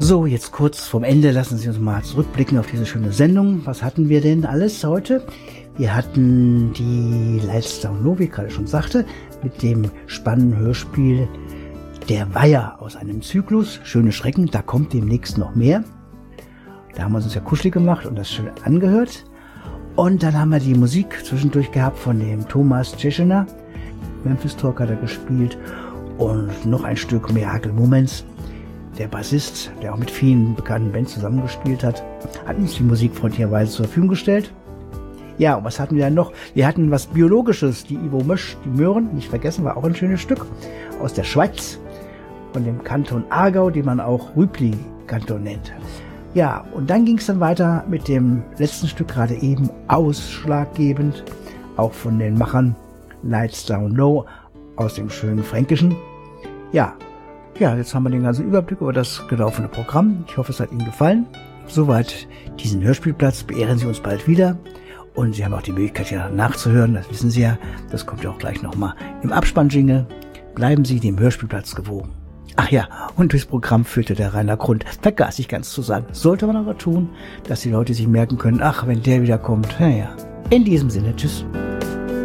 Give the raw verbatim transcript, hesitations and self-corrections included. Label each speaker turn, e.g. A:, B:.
A: So, jetzt kurz vorm Ende lassen Sie uns mal zurückblicken auf diese schöne Sendung. Was hatten wir denn alles heute? Wir hatten die Lights Down Low, wie ich gerade schon sagte, mit dem spannenden Hörspiel Der Weiher aus einem Zyklus. Schöne Schrecken, da kommt demnächst noch mehr. Da haben wir uns ja kuschelig gemacht und das schön angehört. Und dann haben wir die Musik zwischendurch gehabt von dem Thomas Tscheschener. Memphis Talk hat er gespielt. Und noch ein Stück Miracle Moments. Der Bassist, der auch mit vielen bekannten Bands zusammengespielt hat, hat uns die Musik freundlicherweise zur Verfügung gestellt. Ja, und was hatten wir dann noch? Wir hatten was Biologisches, die Ivo Mösch, die Möhren, nicht vergessen, war auch ein schönes Stück, aus der Schweiz, von dem Kanton Aargau, den man auch Rüpli-Kanton nennt. Ja, und dann ging es dann weiter mit dem letzten Stück, gerade eben ausschlaggebend, auch von den Machern Lights Down Low aus dem schönen Fränkischen. Ja, Ja, jetzt haben wir den ganzen Überblick über das gelaufene Programm. Ich hoffe, es hat Ihnen gefallen. Soweit diesen Hörspielplatz. Beehren Sie uns bald wieder. Und Sie haben auch die Möglichkeit, ja nachzuhören. Das wissen Sie ja. Das kommt ja auch gleich nochmal im Abspann-Jingle. Bleiben Sie dem Hörspielplatz gewogen. Ach ja, und durchs Programm führte der Rainer Grund. Vergaß ich ganz zu sagen. Sollte man aber tun, dass die Leute sich merken können, ach, wenn der wieder kommt. Naja, in diesem Sinne, tschüss.